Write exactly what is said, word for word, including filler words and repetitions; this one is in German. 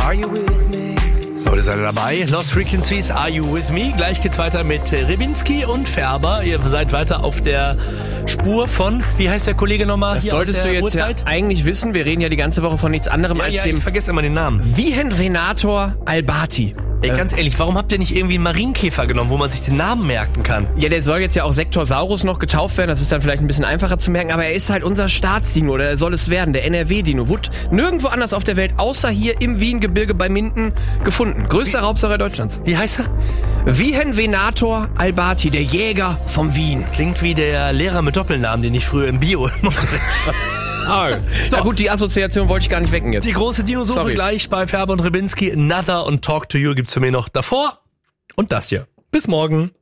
Are you with me? Leute, seid ihr dabei? Lost Frequencies, Are You With Me? Gleich geht's weiter mit Rybinski und Färber. Ihr seid weiter auf der Spur von, wie heißt der Kollege nochmal? Das hier solltest aus der du jetzt Uhrzeit? ja eigentlich wissen. Wir reden ja die ganze Woche von nichts anderem Ja, als ja, dem ich vergesse immer den Namen. Vihenvenator Albati. Ey, ganz ehrlich, warum habt ihr nicht irgendwie einen Marienkäfer genommen, wo man sich den Namen merken kann? Ja, der soll jetzt ja auch Sektorsaurus noch getauft werden. Das ist dann vielleicht ein bisschen einfacher zu merken. Aber er ist halt unser Staatsdino, oder er soll es werden, der N R W-Dino. Wurde nirgendwo anders auf der Welt, außer hier im Wiengebirge bei Minden, gefunden. Größter Raubsaurier Deutschlands. Wie heißt er? Vihenvenator Albati, der Jäger vom Wien. Klingt wie der Lehrer mit Doppelnamen, den ich früher im Bio mochte. Ah, so. Na gut, die Assoziation wollte ich gar nicht wecken jetzt. Die große Dinosuche Sorry. gleich bei Färber und Rybinski. Another und Talk to You gibt's für mich noch davor. Und das hier. Bis morgen.